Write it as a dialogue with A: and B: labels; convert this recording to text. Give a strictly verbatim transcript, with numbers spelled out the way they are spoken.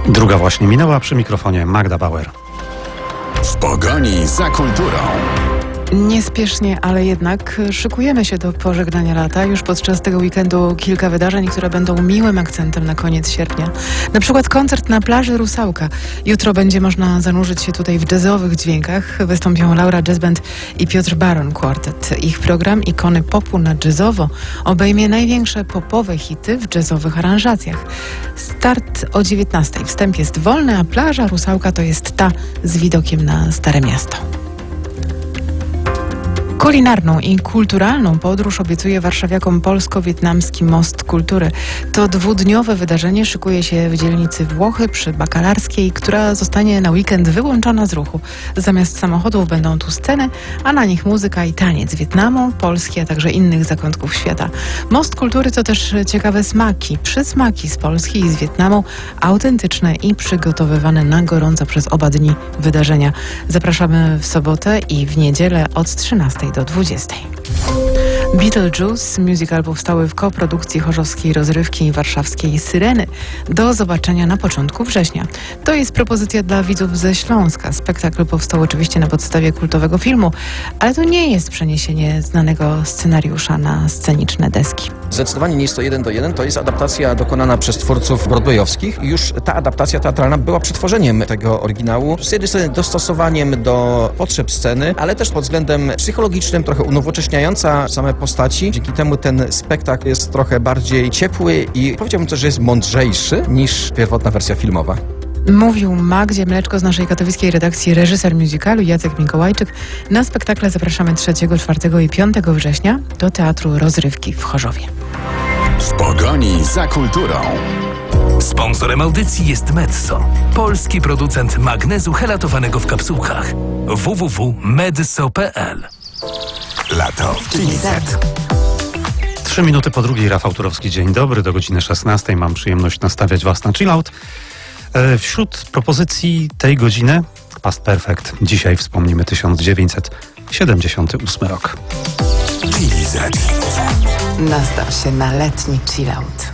A: Druga właśnie minęła, przy mikrofonie Magda Bauer.
B: W pogoni za kulturą.
C: Niespiesznie, ale jednak szykujemy się do pożegnania lata. Już podczas tego weekendu kilka wydarzeń, które będą miłym akcentem na koniec sierpnia. Na przykład koncert na plaży Rusałka. Jutro będzie można zanurzyć się tutaj w jazzowych dźwiękach. Wystąpią Laura Jazz Band i Piotr Baron Quartet. Ich program Ikony Popu na jazzowo obejmie największe popowe hity w jazzowych aranżacjach. Start o dziewiętnastej. Wstęp jest wolny, a plaża Rusałka to jest ta z widokiem na Stare Miasto. Kulinarną i kulturalną podróż obiecuje warszawiakom polsko-wietnamski Most Kultury. To dwudniowe wydarzenie szykuje się w dzielnicy Włochy przy Bakalarskiej, która zostanie na weekend wyłączona z ruchu. Zamiast samochodów będą tu sceny, a na nich muzyka i taniec Wietnamu, Polski, a także innych zakątków świata. Most Kultury to też ciekawe smaki, przysmaki z Polski i z Wietnamu, autentyczne i przygotowywane na gorąco przez oba dni wydarzenia. Zapraszamy w sobotę i w niedzielę od trzynastej do dwudziestej. Beetlejuice musical powstały w koprodukcji chorzowskiej rozrywki i warszawskiej Syreny. Do zobaczenia na początku września. To jest propozycja dla widzów ze Śląska. Spektakl powstał oczywiście na podstawie kultowego filmu, ale to nie jest przeniesienie znanego scenariusza na sceniczne deski.
D: Zdecydowanie nie jest to jeden do jeden, to jest adaptacja dokonana przez twórców broadwayowskich. Już ta adaptacja teatralna była przetworzeniem tego oryginału, z jednej strony dostosowaniem do potrzeb sceny, ale też pod względem psychologicznym trochę unowocześniająca same postaci. Dzięki temu ten spektakl jest trochę bardziej ciepły i powiedziałbym też, że jest mądrzejszy niż pierwotna wersja filmowa.
C: Mówił Magdzie Mleczko z naszej katowickiej redakcji reżyser musicalu Jacek Mikołajczyk. Na spektakle zapraszamy trzeciego, czwartego i piątego września do Teatru Rozrywki w Chorzowie.
B: W pogoni za kulturą.
E: Sponsorem audycji jest Medso, polski producent magnezu helatowanego w kapsułkach. w w w kropka medso kropka p l.
B: Lato w Chili Z.
A: Trzy minuty po drugiej, Rafał Turowski, dzień dobry. Do godziny szesnastej mam przyjemność nastawiać was na chillout. Wśród propozycji tej godziny Past Perfect. Dzisiaj wspomnimy tysiąc dziewięćset siedemdziesiąty ósmy rok.
B: Chili Z.
F: Nastaw się na letni chillout.